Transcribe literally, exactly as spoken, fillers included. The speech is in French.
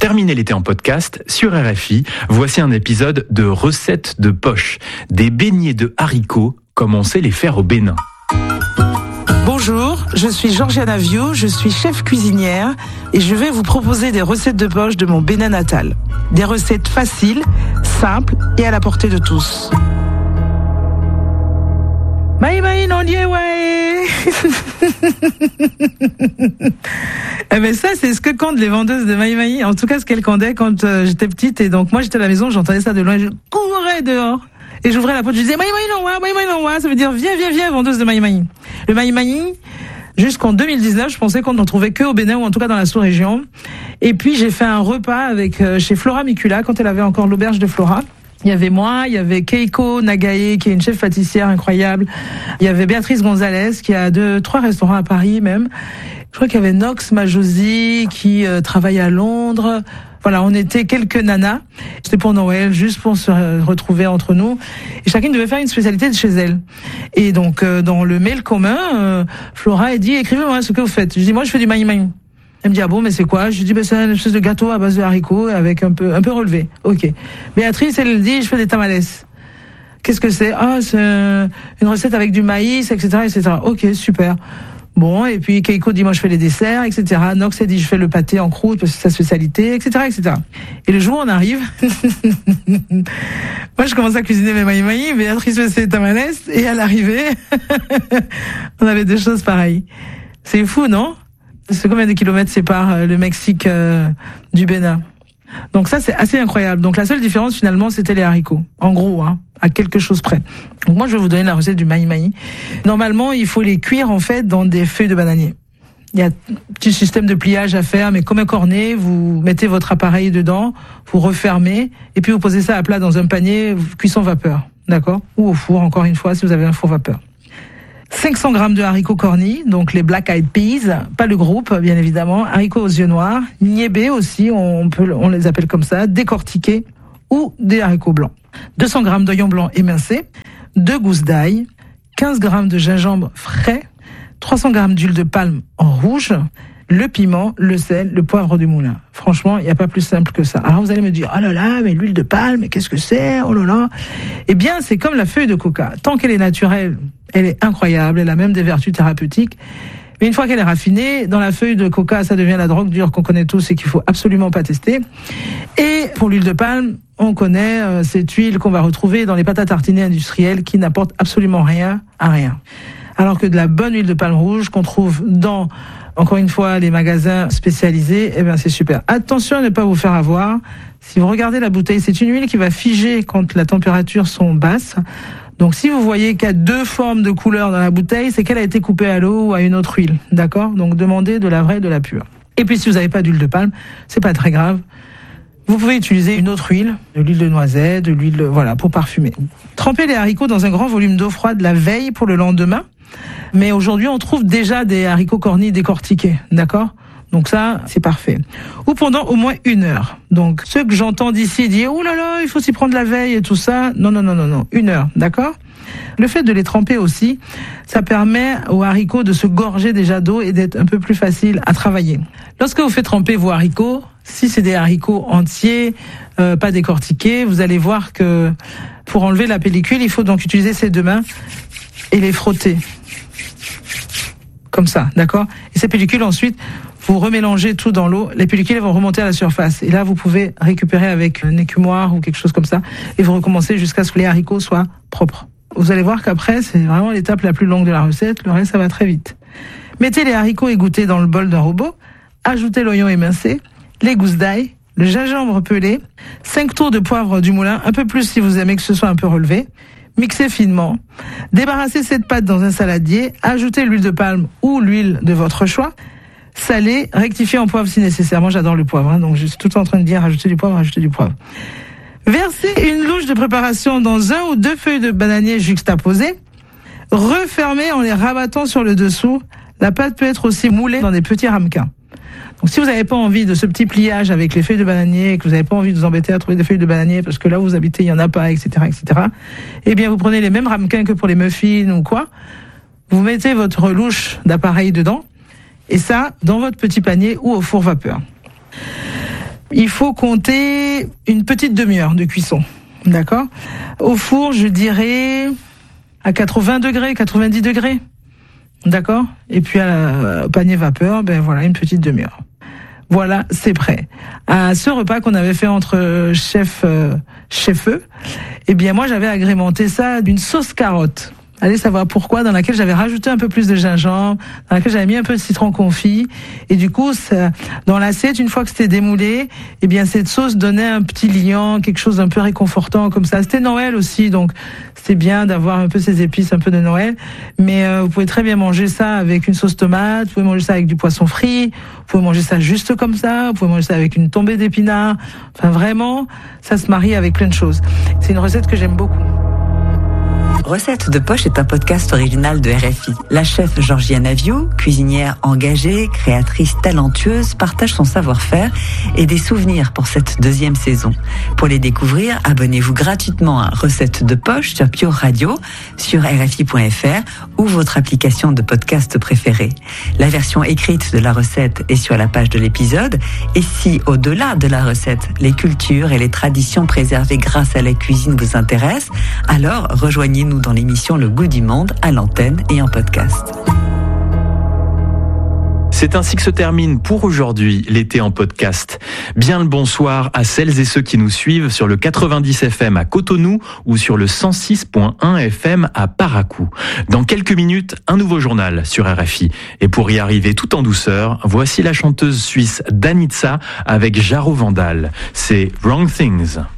Terminez l'été en podcast sur R F I. Voici un épisode de recettes de poche. Des beignets de haricots, comme on sait les faire au Bénin. Bonjour, je suis Georgiana Viau, je suis chef cuisinière et je vais vous proposer des recettes de poche de mon Bénin natal. Des recettes faciles, simples et à la portée de tous. Maï maï non dié ouais. Eh ben ça c'est ce que comptent les vendeuses de maï maï. En tout cas ce qu'elles cantaient quand euh, j'étais petite et donc moi j'étais à la maison, j'entendais ça de loin, je courais dehors et j'ouvrais la porte, je disais maï maï non ouais, maï maï non ouais, ça veut dire viens viens viens vendeuse de maï maï. Le maï maï, jusqu'en deux mille dix-neuf, je pensais qu'on n'en trouvait que au Bénin ou en tout cas dans la sous-région. Et puis j'ai fait un repas avec euh, chez Flora Micula quand elle avait encore l'auberge de Flora. Il y avait moi, il y avait Keiko Nagae, qui est une chef pâtissière incroyable. Il y avait Béatrice Gonzalez, qui a deux, trois restaurants à Paris même. Je crois qu'il y avait Nox Majosi, qui euh, travaille à Londres. Voilà, on était quelques nanas. C'était pour Noël, juste pour se retrouver entre nous. Et chacune devait faire une spécialité de chez elle. Et donc, euh, dans le mail commun, euh, Flora a dit, écrivez-moi ce que vous faites. Je dis, moi, je fais du maï maï. Elle me dit, ah bon, mais c'est quoi? Je lui dis, ben, c'est une espèce de gâteau à base de haricots avec un peu, un peu relevé. Ok. Béatrice, elle dit, je fais des tamales. Qu'est-ce que c'est? Ah, c'est une recette avec du maïs, et cetera, et cetera. Ok, super. Bon, et puis Keiko dit, moi, je fais les desserts, et cetera. Nox, elle dit, je fais le pâté en croûte parce que c'est sa spécialité, et cetera, et cetera. Et le jour où on arrive, moi, je commence à cuisiner mes maï maï, Béatrice fait ses tamales, et à l'arrivée, on avait deux choses pareilles. C'est fou, non? C'est combien de kilomètres sépare le Mexique euh, du Bénin? Donc ça, c'est assez incroyable. Donc la seule différence, finalement, c'était les haricots. En gros, hein, à quelque chose près. Donc moi, je vais vous donner la recette du maï maï. Normalement, il faut les cuire, en fait, dans des feuilles de bananier. Il y a un petit système de pliage à faire, mais comme un cornet, vous mettez votre appareil dedans, vous refermez, et puis vous posez ça à plat dans un panier, cuisson vapeur. D'accord? Ou au four, encore une fois, si vous avez un four vapeur. cinq cents grammes de haricots cornis, donc les Black Eyed Peas, pas le groupe, bien évidemment, haricots aux yeux noirs, niébés aussi, on peut, on les appelle comme ça, décortiqués, ou des haricots blancs. deux cents grammes d'oignons blancs émincés, deux gousses d'ail, quinze grammes de gingembre frais, trois cents grammes d'huile de palme en rouge, le piment, le sel, le poivre du moulin. Franchement, il n'y a pas plus simple que ça. Alors vous allez me dire, oh là là, mais l'huile de palme, mais qu'est-ce que c'est? Oh là là. Eh bien, c'est comme la feuille de coca. Tant qu'elle est naturelle, elle est incroyable, elle a même des vertus thérapeutiques. Mais une fois qu'elle est raffinée, dans la feuille de coca, ça devient la drogue dure qu'on connaît tous et qu'il faut absolument pas tester. Et pour l'huile de palme, on connaît euh, cette huile qu'on va retrouver dans les pâtes à tartiner industrielles qui n'apporte absolument rien à rien. Alors que de la bonne huile de palme rouge qu'on trouve dans, encore une fois, les magasins spécialisés, eh bien c'est super. Attention à ne pas vous faire avoir. Si vous regardez la bouteille, c'est une huile qui va figer quand la température sont basses. Donc si vous voyez qu'il y a deux formes de couleurs dans la bouteille, c'est qu'elle a été coupée à l'eau ou à une autre huile. D'accord? Donc demandez de la vraie, de la pure. Et puis si vous n'avez pas d'huile de palme, c'est pas très grave. Vous pouvez utiliser une autre huile, de l'huile de noisette, de l'huile, de, voilà, pour parfumer. Trempez les haricots dans un grand volume d'eau froide la veille pour le lendemain. Mais aujourd'hui, on trouve déjà des haricots cornis décortiqués, d'accord? Donc ça, c'est parfait. Ou pendant au moins une heure. Donc, ceux que j'entends d'ici dire, oh là là, il faut s'y prendre la veille et tout ça. Non, non, non, non, non. Une heure, d'accord? Le fait de les tremper aussi, ça permet aux haricots de se gorger déjà d'eau et d'être un peu plus facile à travailler. Lorsque vous faites tremper vos haricots, si c'est des haricots entiers, euh, pas décortiqués, vous allez voir que pour enlever la pellicule, il faut donc utiliser ses deux mains et les frotter. Comme ça, d'accord? Et ces pellicules, ensuite, vous remélangez tout dans l'eau. Les pellicules vont remonter à la surface. Et là, vous pouvez récupérer avec un écumoire ou quelque chose comme ça. Et vous recommencez jusqu'à ce que les haricots soient propres. Vous allez voir qu'après, c'est vraiment l'étape la plus longue de la recette. Le reste, ça va très vite. Mettez les haricots égouttés dans le bol d'un robot. Ajoutez l'oignon émincé, les gousses d'ail, le gingembre pelé, cinq tours de poivre du moulin, un peu plus si vous aimez que ce soit un peu relevé. Mixez finement. Débarrassez cette pâte dans un saladier. Ajoutez l'huile de palme ou l'huile de votre choix. Salez, rectifiez en poivre si nécessaire. Moi, j'adore le poivre, hein, donc je suis tout en train de dire ajoutez du poivre, ajoutez du poivre. Versez une louche de préparation dans un ou deux feuilles de bananier juxtaposées. Refermez en les rabattant sur le dessous. La pâte peut être aussi moulée dans des petits ramequins. Donc si vous n'avez pas envie de ce petit pliage avec les feuilles de bananier, et que vous n'avez pas envie de vous embêter à trouver des feuilles de bananier parce que là où vous habitez il n'y en a pas, et cetera, et cetera, eh bien vous prenez les mêmes ramequins que pour les muffins ou quoi, vous mettez votre louche d'appareil dedans, et ça dans votre petit panier ou au four vapeur. il faut compter une petite demi-heure de cuisson. D'accord ? Au four, je dirais à quatre-vingts degrés, quatre-vingt-dix degrés. D'accord ? Et puis à la, au panier vapeur, ben voilà, une petite demi-heure. Voilà, c'est prêt. À ce repas qu'on avait fait entre chefs, euh, chefs-eux, eh bien moi j'avais agrémenté ça d'une sauce carotte. Allez savoir pourquoi, dans laquelle j'avais rajouté un peu plus de gingembre, dans laquelle j'avais mis un peu de citron confit, et du coup, ça, dans l'assiette, une fois que c'était démoulé, eh bien cette sauce donnait un petit liant, quelque chose d'un peu réconfortant comme ça. C'était Noël aussi, donc c'est bien d'avoir un peu ces épices, un peu de Noël, mais euh, vous pouvez très bien manger ça avec une sauce tomate, vous pouvez manger ça avec du poisson frit, vous pouvez manger ça juste comme ça, vous pouvez manger ça avec une tombée d'épinards, enfin vraiment, ça se marie avec plein de choses. C'est une recette que j'aime beaucoup. Recette de poche est un podcast original de R F I. La chef Georgiana Viau, cuisinière engagée, créatrice talentueuse, partage son savoir-faire et des souvenirs pour cette deuxième saison. Pour les découvrir, abonnez-vous gratuitement à Recette de poche sur Pure Radio, sur R F I point F R ou votre application de podcast préférée. La version écrite de la recette est sur la page de l'épisode. Et si, au-delà de la recette, les cultures et les traditions préservées grâce à la cuisine vous intéressent, alors rejoignez-nous dans l'émission Le Goût du Monde à l'antenne et en podcast. C'est ainsi que se termine pour aujourd'hui l'été en podcast. Bien le bonsoir à celles et ceux qui nous suivent sur le quatre-vingt-dix F M à Cotonou ou sur le cent six point un F M à Parakou. Dans quelques minutes, un nouveau journal sur R F I. Et pour y arriver tout en douceur, voici la chanteuse suisse Danitza avec Jaro Vandal. C'est Wrong Things.